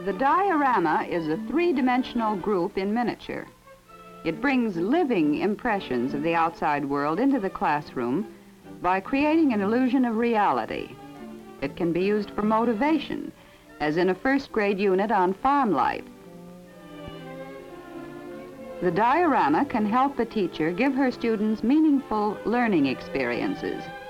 The diorama is a three-dimensional group in miniature. It brings living impressions of the outside world into the classroom by creating an illusion of reality. It can be used for motivation, as in a first-grade unit on farm life. The diorama can help the teacher give her students meaningful learning experiences.